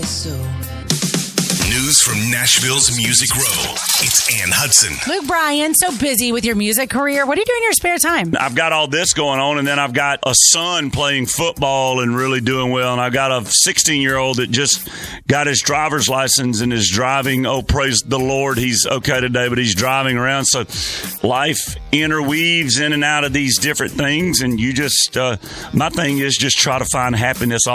News from Nashville's Music Row. It's Ann Hudson. Luke Bryan, so busy with your music career. What do you do in your spare time? I've got all this going on, and then I've got a son playing football and really doing well, and I've got a 16-year-old that just got his driver's license and is driving. Oh, praise the Lord, he's okay today, but he's driving around. So life interweaves in and out of these different things, and you just, my thing is just try to find happiness